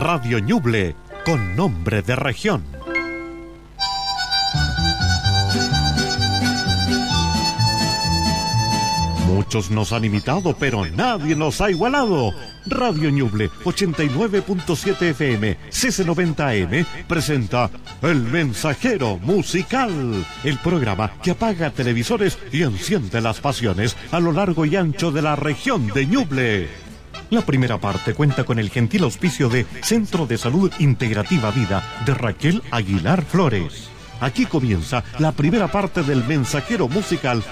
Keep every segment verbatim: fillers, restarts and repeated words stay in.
Radio Ñuble, con nombre de región. Muchos nos han imitado, pero nadie nos ha igualado. Radio Ñuble ochenta y nueve punto siete F M, C C noventa A M presenta El Mensajero Musical, el programa que apaga televisores y enciende las pasiones a lo largo y ancho de la región de Ñuble. La primera parte cuenta con el gentil auspicio de Centro de Salud Integrativa Vida de Raquel Aguilar Flores. Aquí comienza la primera parte del Mensajero Musical.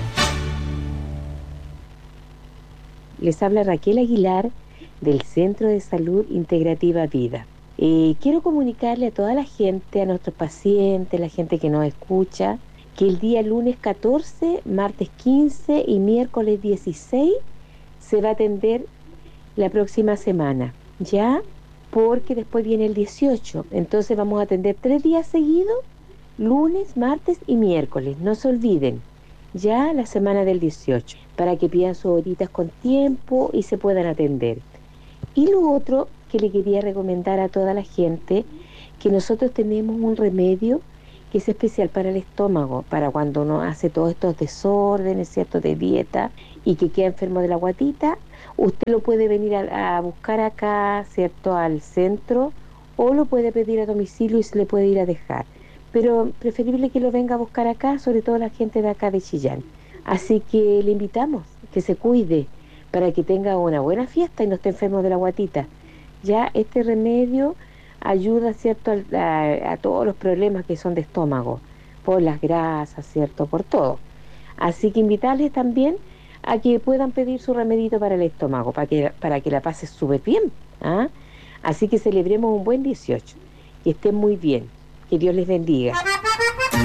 Les habla Raquel Aguilar del Centro de Salud Integrativa Vida. Eh, quiero comunicarle a toda la gente, a nuestros pacientes, la gente que nos escucha, que el día lunes catorce, martes quince y miércoles dieciséis se va a atender la próxima semana, ¿ya? Porque después viene el dieciocho, entonces vamos a atender tres días seguidos, lunes, martes y miércoles, no se olviden, ya la semana del dieciocho, para que pidan sus horitas con tiempo y se puedan atender. Y lo otro que le quería recomendar a toda la gente, que nosotros tenemos un remedio que es especial para el estómago, para cuando uno hace todos estos desórdenes, ¿cierto?, de dieta y que queda enfermo de la guatita. Usted lo puede venir a, a buscar acá, ¿cierto?, al centro, o lo puede pedir a domicilio y se le puede ir a dejar. Pero preferible que lo venga a buscar acá, sobre todo la gente de acá de Chillán. Así que le invitamos que se cuide para que tenga una buena fiesta y no esté enfermo de la guatita. Ya este remedio ayuda, ¿cierto?, a, a, a todos los problemas que son de estómago, por las grasas, ¿cierto?, por todo. Así que invitarles también a que puedan pedir su remedito para el estómago, para que, para que la pase súper bien, ¿ah? Así que celebremos un buen dieciocho, que estén muy bien, que Dios les bendiga.